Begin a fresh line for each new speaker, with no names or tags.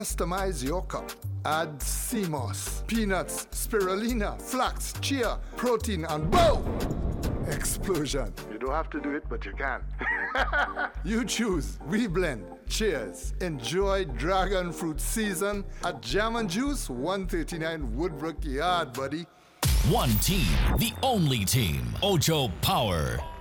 Customize your cup. Add sea moss, peanuts, spirulina, flax, chia, protein, and boom! Explosion. You don't have to do it, but you can. You choose. We blend. Cheers. Enjoy dragon fruit season at Jam and Juice, 139 Woodbrook Yard, buddy.
One team, the only team. Ocho Power.